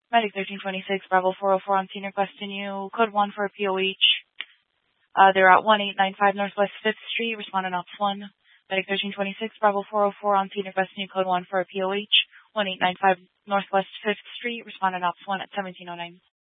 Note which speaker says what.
Speaker 1: Medic 1326, Bravo 404 on scene requesting you. Code 1 for a POH. They're at 1895 Northwest 5th Street, responding ops 1. Medic 1326, Bravo 404 on scene requesting you. Code 1 for a POH. 1895 Northwest 5th Street, responding ops 1 at 1709.